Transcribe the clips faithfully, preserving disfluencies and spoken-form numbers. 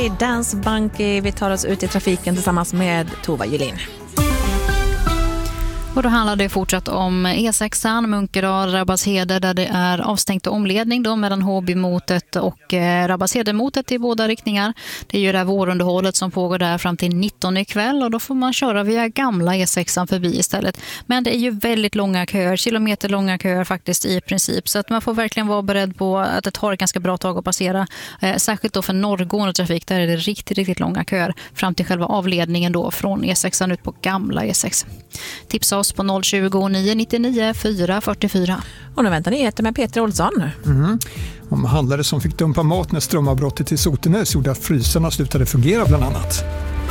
Okej, okay, Dance Bunky. Vi tar oss ut i trafiken tillsammans med Tova Julin. Och då handlar det fortsatt om E sexan, Munkedal, Rabbalshede, där det är avstängt omledning då mellan Håby-motet och eh, Rabbalshede-motet i båda riktningar. Det är ju det här vårunderhållet som pågår där fram till nitton ikväll, och då får man köra via gamla E sexan förbi istället. Men det är ju väldigt långa köer, kilometer långa köer faktiskt i princip, så att man får verkligen vara beredd på att det tar ett ganska bra tag att passera. Eh, särskilt då för norrgående trafik, där är det riktigt, riktigt långa köer fram till själva avledningen då från E sexan ut på gamla E sex. Tipsa oss på noll tjugo nio nittionio fyra fyrtiofyra. Och nu väntar nyheter med Peter Olsson. Mm. Om handlare som fick dumpa mat när strömavbrottet i Sotenäs gjorde att frysarna slutade fungera bland annat.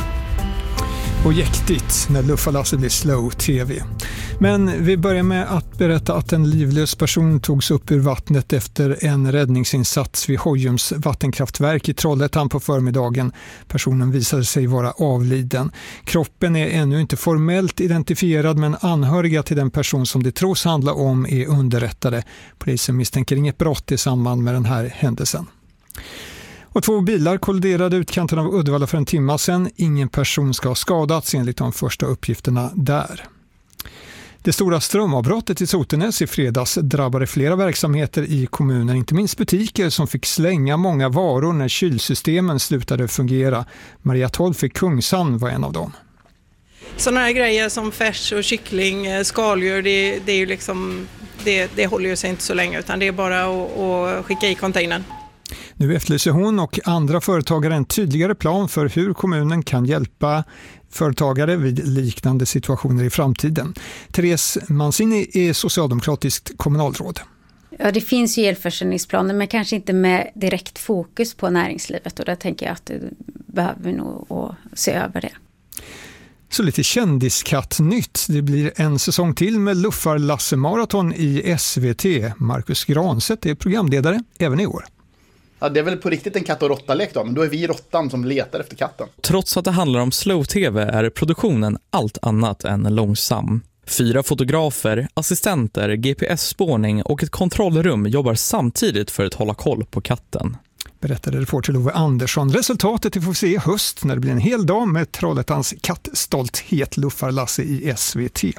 Och jäktigt när luffarlasset blir slow-tv. Men vi börjar med att berätta att en livlös person togs upp ur vattnet efter en räddningsinsats vid Hojums vattenkraftverk i Trollhättan på förmiddagen. Personen visade sig vara avliden. Kroppen är ännu inte formellt identifierad, men anhöriga till den person som det tros handla om är underrättade. Polisen misstänker inget brott i samband med den här händelsen. Och två bilar kolliderade utkanten av Uddevalla för en timme sedan. Ingen person ska ha skadats enligt de första uppgifterna där. Det stora strömavbrottet i Sotenäs i fredags drabbade flera verksamheter i kommunen, inte minst butiker som fick slänga många varor när kylsystemen slutade fungera. Maria Tolf i Kungsan var en av dem. Sådana här grejer som färs och kyckling, skaldjur, det, det, är ju liksom, det, det håller ju sig inte så länge, utan det är bara att, att skicka i containern. Nu efterlyser hon och andra företagare en tydligare plan för hur kommunen kan hjälpa företagare vid liknande situationer i framtiden. Therese Mancini är socialdemokratiskt kommunalråd. Ja, det finns ju elförsörjningsplaner, men kanske inte med direkt fokus på näringslivet, och där tänker jag att det behöver vi nog att se över det. Så lite kändiskatt-nytt. Det blir en säsong till med Luffar-Lasse-maraton i S V T. Marcus Granstedt är programledare även i år. Ja, det är väl på riktigt en katt- och råttalek då, men då är vi råttan som letar efter katten. Trots att det handlar om slow-tv är produktionen allt annat än långsam. Fyra fotografer, assistenter, G P S-spårning och ett kontrollrum jobbar samtidigt för att hålla koll på katten. Berättade reporter Love Andersson. Resultatet får vi se i höst när det blir en hel dag med Trollhättans kattstolthet Luffar-Lasse i S V T.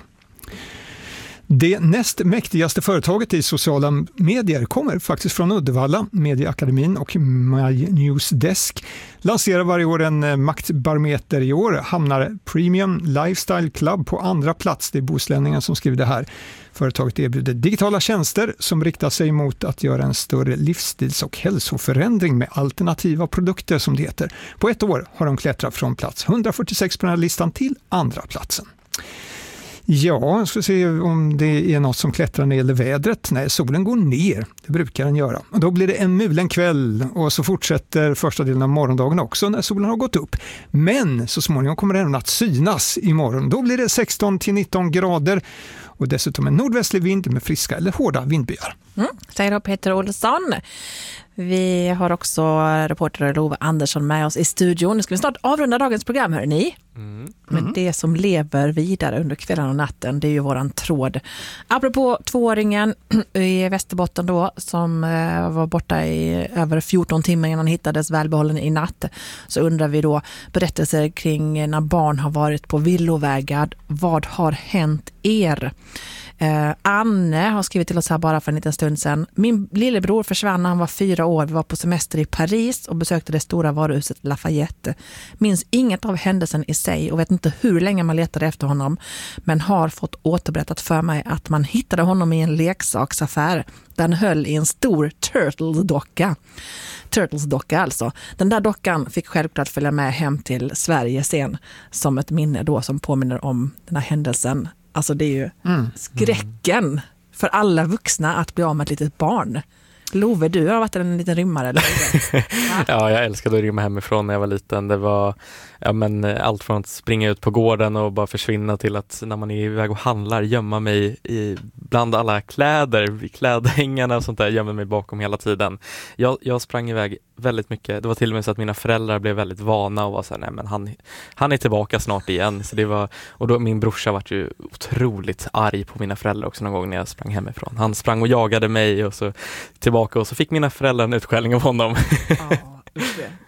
Det näst mäktigaste företaget i sociala medier kommer faktiskt från Uddevalla. Medieakademin och My News Desk lanserar varje år en maktbarometer. I år hamnar Premium Lifestyle Club på andra plats. Det är Bohuslänningen som skriver det här. Företaget erbjuder digitala tjänster som riktar sig mot att göra en större livsstils- och hälsoförändring med alternativa produkter, som det heter. På ett år har de klättrat från plats hundrafyrtiosex på den här listan till andra platsen. Ja, jag ska se om det är något som klättrar när det gäller vädret. Nej, solen går ner. Det brukar den göra. Och då blir det en mulen kväll, och så fortsätter första delen av morgondagen också när solen har gått upp. Men så småningom kommer den att synas imorgon. Då blir det sexton till nitton grader och dessutom en nordvästlig vind med friska eller hårda vindbyar. Mm, säger då Peter Olsson. Vi har också reporter Love Andersson med oss i studion. Nu ska vi snart avrunda dagens program, hör ni. Mm. Men det som lever vidare under kvällen och natten, det är ju våran tråd. Apropå tvååringen i Västerbotten då, som var borta i över fjorton timmar innan han hittades välbehållen i natt, så undrar vi då berättelser kring när barn har varit på villovägar. Vad har hänt er? Eh, Anne har skrivit till oss här bara för en liten stund sedan. Min lillebror försvann när han var fyra år. Vi var på semester i Paris och besökte det stora varuhuset Lafayette. Minns inget av händelsen i sig och vet inte hur länge man letade efter honom, men har fått återberättat för mig att man hittade honom i en leksaksaffär. Den höll i en stor Turtles-docka. Turtles-docka alltså. Den där dockan fick självklart följa med hem till Sverige sen som ett minne då som påminner om den här händelsen. Alltså det är ju mm. skräcken mm. för alla vuxna att bli av med ett litet barn. Love, du har varit en liten rymmare, eller? Ja, jag älskade att rymma hemifrån när jag var liten. Det var ja, men, allt från att springa ut på gården och bara försvinna till att när man är iväg och handlar gömma mig i, bland alla kläder, klädhängarna och sånt där, gömma mig bakom hela tiden. Jag, jag sprang iväg väldigt mycket. Det var till och med så att mina föräldrar blev väldigt vana och var så här, nej men han, han är tillbaka snart igen. Så det var, och då min brorsa var ju otroligt arg på mina föräldrar också någon gång när jag sprang hemifrån. Han sprang och jagade mig och så tillbaka och så fick mina föräldrar en utskällning av honom. Ja,